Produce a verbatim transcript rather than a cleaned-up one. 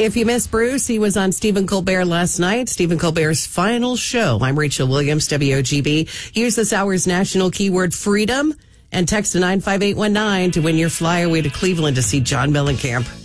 If you missed Bruce, he was on Stephen Colbert last night, Stephen Colbert's final show. I'm Rachel Williams, W O G B. Use this hour's national keyword freedom and text to nine five eight one nine to win your flyaway to Cleveland to see John Mellencamp.